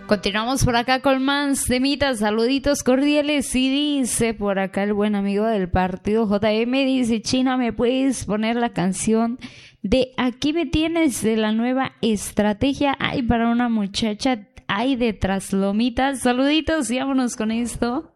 Continuamos por acá con más temitas, saluditos cordiales y dice por acá el buen amigo del partido JM, dice: China, ¿me puedes poner la canción de Aquí me tienes de la nueva estrategia? Ay, para una muchacha, ay, de Traslomitas. Saluditos y vámonos con esto.